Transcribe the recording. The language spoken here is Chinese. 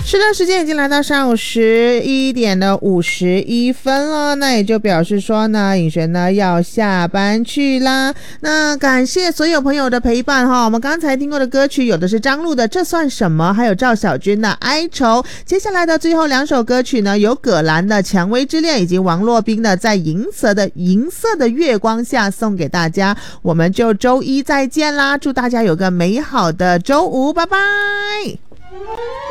是的，时间已经来到上午11点的51分了，那也就表示说呢，颖璇呢要下班去啦。那感谢所有朋友的陪伴哈，我们刚才听过的歌曲有的是张璐的《这算什么》，还有赵小军的《哀愁》。接下来的最后2首歌曲呢，有葛兰的《蔷薇之恋》以及王洛宾的《在银色的月光下》送给大家。我们就周一再见啦，祝大家有个美好的周五，拜拜。